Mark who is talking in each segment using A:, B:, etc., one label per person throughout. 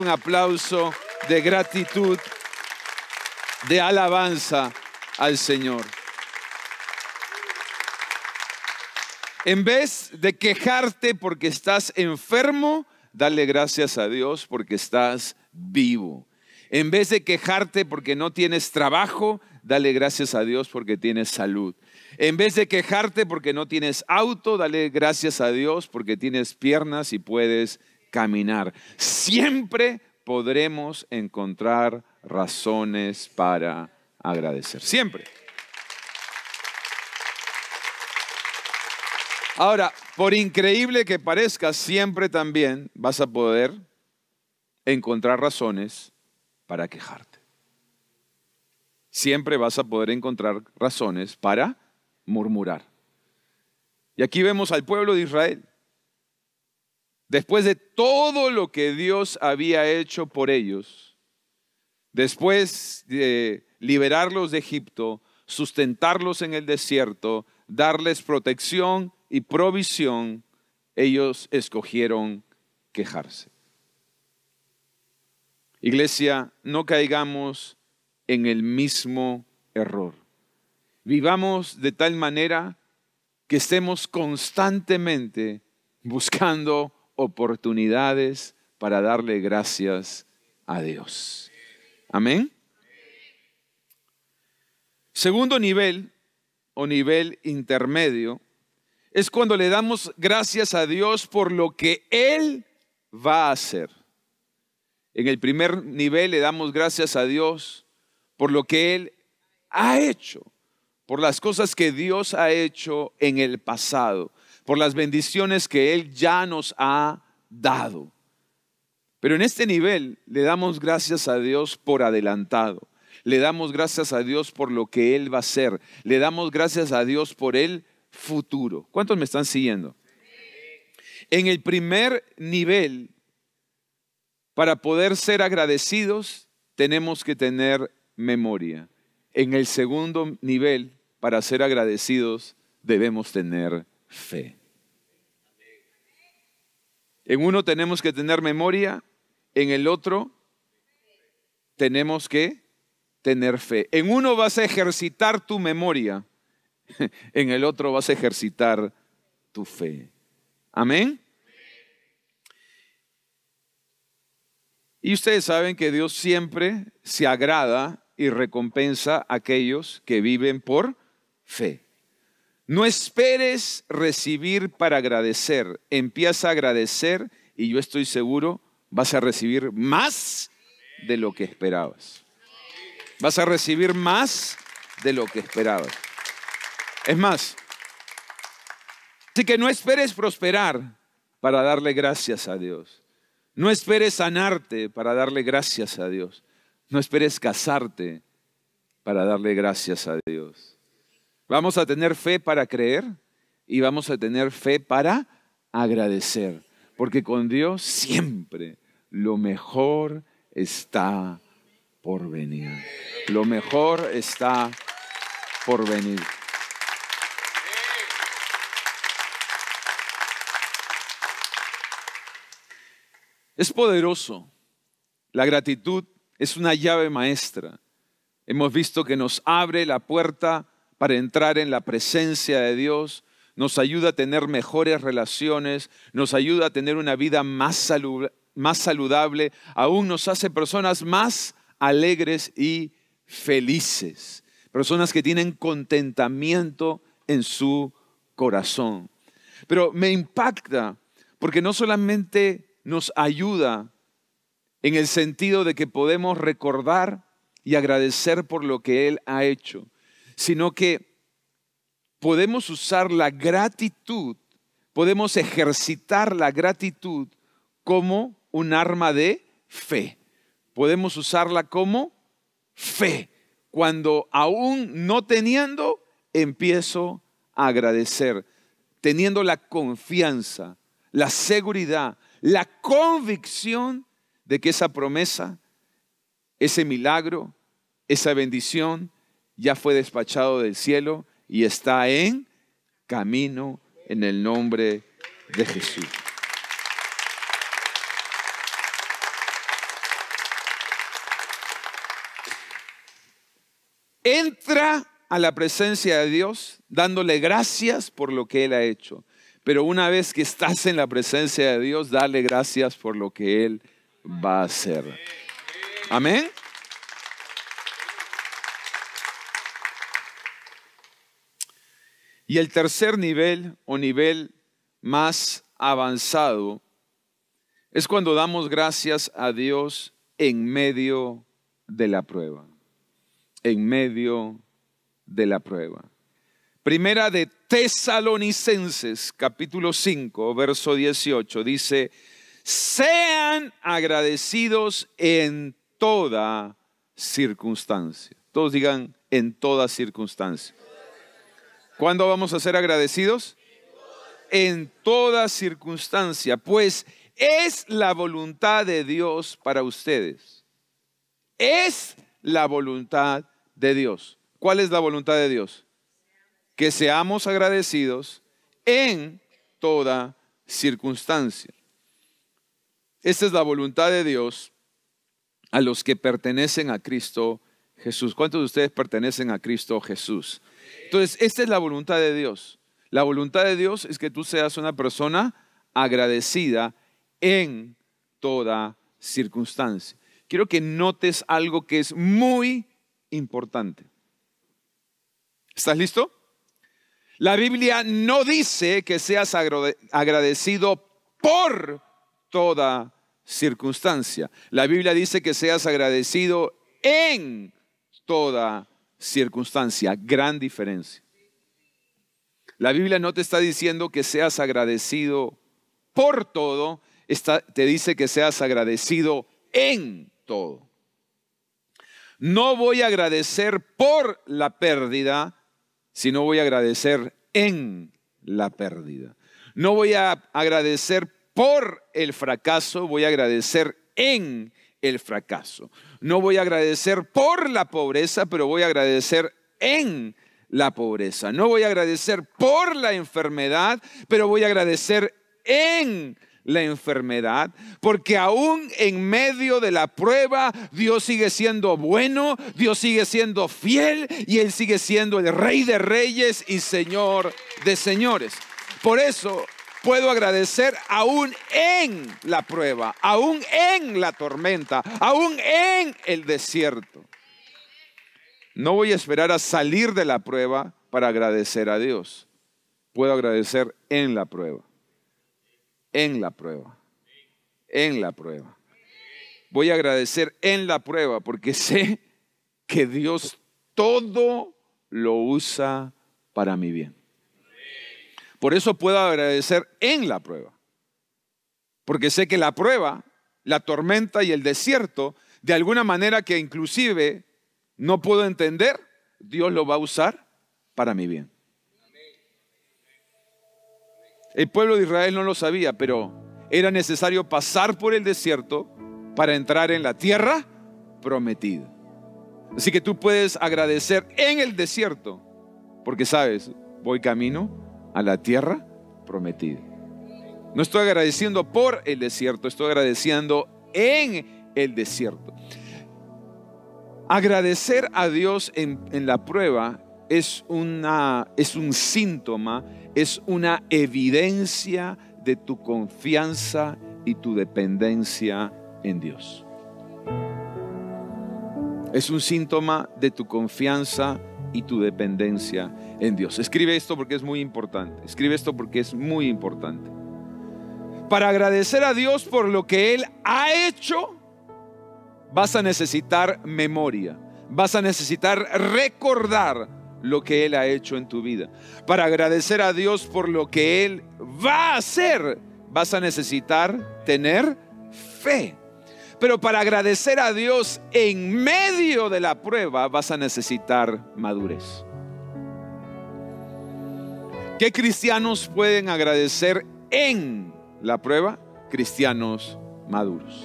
A: Un aplauso de gratitud, de alabanza al Señor. En vez de quejarte porque estás enfermo, dale gracias a Dios porque estás vivo. En vez de quejarte porque no tienes trabajo, dale gracias a Dios porque tienes salud. En vez de quejarte porque no tienes auto, dale gracias a Dios porque tienes piernas y puedes caminar. Siempre podremos encontrar razones para agradecer. Siempre. Ahora, por increíble que parezca, siempre también vas a poder encontrar razones para quejarte. Siempre vas a poder encontrar razones para murmurar. Y aquí vemos al pueblo de Israel. Después de todo lo que Dios había hecho por ellos, después de liberarlos de Egipto, sustentarlos en el desierto, darles protección y provisión, ellos escogieron quejarse. Iglesia, no caigamos en el mismo error. Vivamos de tal manera que estemos constantemente buscando oportunidades para darle gracias a Dios. Amén. Segundo nivel o nivel intermedio es cuando le damos gracias a Dios por lo que Él va a hacer. En el primer nivel le damos gracias a Dios por lo que Él ha hecho, por las cosas que Dios ha hecho en el pasado, por las bendiciones que Él ya nos ha dado. Pero en este nivel le damos gracias a Dios por adelantado. Le damos gracias a Dios por lo que Él va a hacer. Le damos gracias a Dios por el futuro. ¿Cuántos me están siguiendo? En el primer nivel, para poder ser agradecidos, tenemos que tener memoria. En el segundo nivel, para ser agradecidos, debemos tener fe. En uno tenemos que tener memoria, en el otro tenemos que tener fe. En uno vas a ejercitar tu memoria, en el otro vas a ejercitar tu fe. Amén. Y ustedes saben que Dios siempre se agrada y recompensa a aquellos que viven por fe. No esperes recibir para agradecer. Empieza a agradecer y yo estoy seguro vas a recibir más de lo que esperabas. Vas a recibir más de lo que esperabas. Es más, así que no esperes prosperar para darle gracias a Dios. No esperes sanarte para darle gracias a Dios. No esperes casarte para darle gracias a Dios. Vamos a tener fe para creer y vamos a tener fe para agradecer. Porque con Dios siempre lo mejor está por venir. Lo mejor está por venir. Es poderoso. La gratitud es una llave maestra. Hemos visto que nos abre la puerta para entrar en la presencia de Dios, nos ayuda a tener mejores relaciones, nos ayuda a tener una vida más saludable, aún nos hace personas más alegres y felices, personas que tienen contentamiento en su corazón. Pero me impacta porque no solamente nos ayuda en el sentido de que podemos recordar y agradecer por lo que Él ha hecho, sino que podemos usar la gratitud, podemos ejercitar la gratitud como un arma de fe. Podemos usarla como fe. Cuando aún no teniendo, empiezo a agradecer, teniendo la confianza, la seguridad, la convicción de que esa promesa, ese milagro, esa bendición ya fue despachado del cielo y está en camino en el nombre de Jesús. Entra a la presencia de Dios dándole gracias por lo que Él ha hecho. Pero una vez que estás en la presencia de Dios, dale gracias por lo que Él va a hacer. Amén. Y el tercer nivel o nivel más avanzado es cuando damos gracias a Dios en medio de la prueba. En medio de la prueba. Primera de Tesalonicenses, capítulo 5, verso 18, dice: sean agradecidos en toda circunstancia. Todos digan, en toda circunstancia. ¿Cuándo vamos a ser agradecidos? En toda circunstancia, pues es la voluntad de Dios para ustedes. Es la voluntad de Dios. ¿Cuál es la voluntad de Dios? Que seamos agradecidos en toda circunstancia. Esta es la voluntad de Dios a los que pertenecen a Cristo Jesús. ¿Cuántos de ustedes pertenecen a Cristo Jesús? Entonces, esta es la voluntad de Dios. La voluntad de Dios es que tú seas una persona agradecida en toda circunstancia. Quiero que notes algo que es muy importante. ¿Estás listo? La Biblia no dice que seas agradecido por toda circunstancia. La Biblia dice que seas agradecido en toda circunstancia. Gran diferencia. La Biblia no te está diciendo que seas agradecido por todo, te dice que seas agradecido en todo. No voy a agradecer por la pérdida, sino voy a agradecer en la pérdida. No voy a agradecer por el fracaso, voy a agradecer en el fracaso. No voy a agradecer por la pobreza, pero voy a agradecer en la pobreza. No voy a agradecer por la enfermedad, pero voy a agradecer en la enfermedad, porque aún en medio de la prueba, Dios sigue siendo bueno, Dios sigue siendo fiel y Él sigue siendo el Rey de Reyes y Señor de Señores. Por eso puedo agradecer aún en la prueba, aún en la tormenta, aún en el desierto. No voy a esperar a salir de la prueba para agradecer a Dios. Puedo agradecer en la prueba. En la prueba. En la prueba. Voy a agradecer en la prueba porque sé que Dios todo lo usa para mi bien. Por eso puedo agradecer en la prueba. Porque sé que la prueba, la tormenta y el desierto, de alguna manera que inclusive no puedo entender, Dios lo va a usar para mi bien. El pueblo de Israel no lo sabía, pero era necesario pasar por el desierto para entrar en la tierra prometida. Así que tú puedes agradecer en el desierto, porque sabes, voy camino a la tierra prometida. No estoy agradeciendo por el desierto, estoy agradeciendo en el desierto. Agradecer a Dios en la prueba es un síntoma, es una evidencia de tu confianza y tu dependencia en Dios. Es un síntoma de tu confianza y tu dependencia en Dios. Escribe esto porque es muy importante. Escribe esto porque es muy importante. Para agradecer a Dios por lo que Él ha hecho, vas a necesitar memoria. Vas a necesitar recordar lo que Él ha hecho en tu vida. Para agradecer a Dios por lo que Él va a hacer, vas a necesitar tener fe. Pero para agradecer a Dios en medio de la prueba, vas a necesitar madurez. ¿Qué cristianos pueden agradecer en la prueba? Cristianos maduros.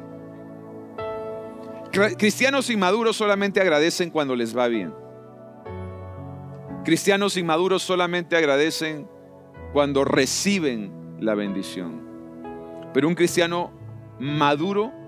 A: Cristianos inmaduros solamente agradecen cuando les va bien. Cristianos inmaduros solamente agradecen cuando reciben la bendición. Pero un cristiano maduro